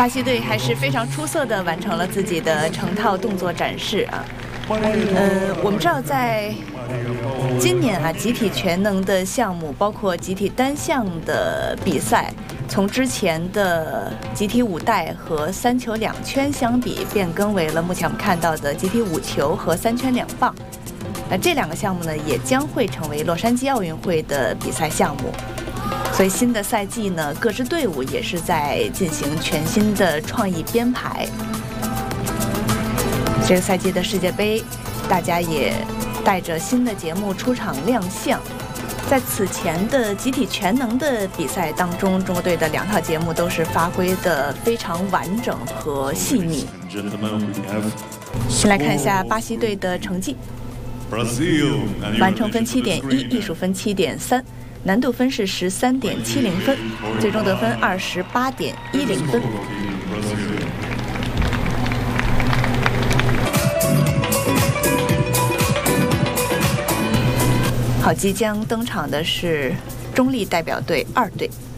巴西队还是非常出色地完成了自己的成套动作展示啊。我们知道在今年啊，集体全能的项目，包括集体单项的比赛，从之前的集体五代和3球2圈相比，变更为了目前我们看到的集体5球和3圈2棒。这2个项目呢，也将会成为洛杉矶奥运会的比赛项目。所以新的赛季呢，各支队伍也是在进行全新的创意编排。这个赛季的世界杯，大家也带着新的节目出场亮相。在此前的集体全能的比赛当中，中国队的2套节目都是发挥得非常完整和细腻。先来看一下巴西队的成绩，完成分7.1，艺术分7.3，难度分是13.70分，最终得分28.10分。好，即将登场的是中立代表队2队。